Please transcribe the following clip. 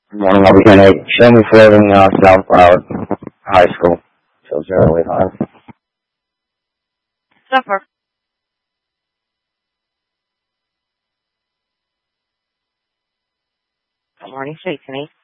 Morning, Lieutenant. Show me floating South High School. So 085. Suffer. Good morning, Street, Denise.